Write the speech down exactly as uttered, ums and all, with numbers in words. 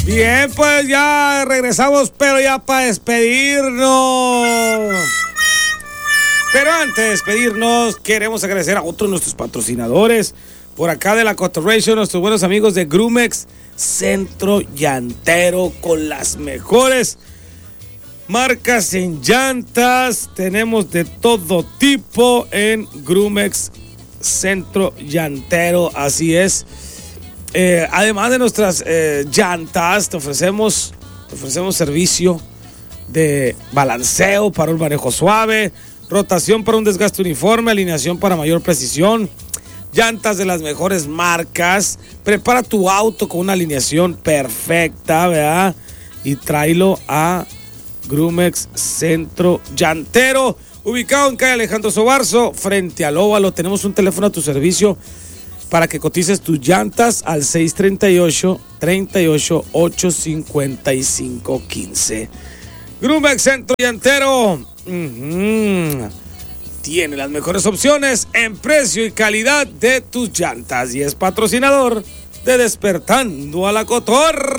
Bien, pues ya regresamos, pero ya para despedirnos. Pero antes de despedirnos, queremos agradecer a otros de nuestros patrocinadores. Por acá de la Cotorration, nuestros buenos amigos de Grumex, centro llantero con las mejores marcas en llantas. Tenemos de todo tipo en Grumex, centro llantero, así es. Eh, además de nuestras eh, llantas, te ofrecemos, te ofrecemos servicio de balanceo para un manejo suave, rotación para un desgaste uniforme, alineación para mayor precisión, llantas de las mejores marcas. Prepara tu auto con una alineación perfecta, ¿verdad? Y tráelo a Grumex Centro Llantero, ubicado en calle Alejandro Sobarzo, frente al Óvalo. Tenemos un teléfono a tu servicio para que cotices tus llantas al seis treinta y ocho, treinta y ocho, ocho cincuenta y cinco quince. Grumex Centro Llantero uh-huh. tiene las mejores opciones en precio y calidad de tus llantas y es patrocinador de Despertando a la Cotorra.